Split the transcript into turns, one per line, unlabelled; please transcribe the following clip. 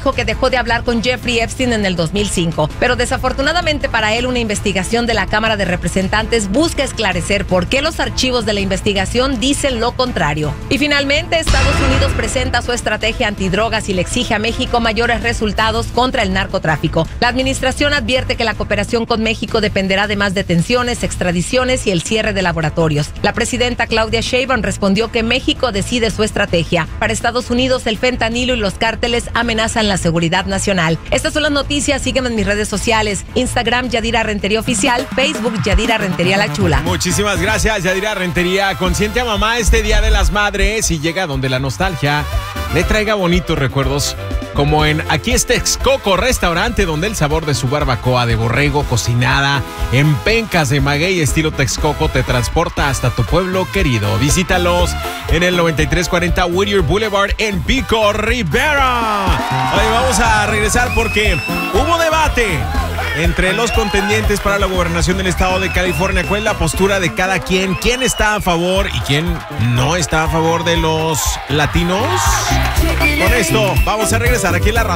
dijo que dejó de hablar con Jeffrey Epstein en el 2005, pero desafortunadamente para él una investigación de la Cámara de Representantes busca esclarecer por qué los archivos de la investigación dicen lo contrario. Y finalmente, Estados Unidos presenta su estrategia antidrogas y le exige a México mayores resultados contra el narcotráfico. La administración advierte que la cooperación con México dependerá de más detenciones, extradiciones y el cierre de laboratorios. La presidenta Claudia Sheinbaum respondió que México decide su estrategia. Para Estados Unidos, el fentanilo y los cárteles amenazan la seguridad nacional. Estas son las noticias. Sígueme en mis redes sociales. Instagram, Yadira Rentería Oficial. Facebook, Yadira Rentería La Chula.
Muchísimas gracias, Yadira Rentería. Consiente a mamá este Día de las Madres y llega donde la nostalgia le traiga bonitos recuerdos, como en Aquí es Texcoco, restaurante donde el sabor de su barbacoa de borrego cocinada en pencas de maguey estilo Texcoco te transporta hasta tu pueblo querido. Visítalos en el 9340 Whittier Boulevard en Pico Rivera. Hoy vamos a regresar porque hubo debate entre los contendientes para la gobernación del estado de California. ¿Cuál es la postura de cada quien? ¿Quién está a favor y quién no está a favor de los latinos? Con esto vamos a regresar aquí en la radio.